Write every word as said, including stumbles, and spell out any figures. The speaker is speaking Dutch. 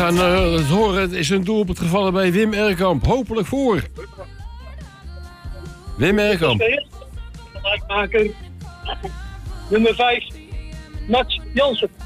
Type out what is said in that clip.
gaan uh, het horen. Het is een doelpunt gevallen bij Wim Erkamp. Hopelijk voor. Wim Erkamp. Gelijk maken. Nummer vijf. Max Jansen.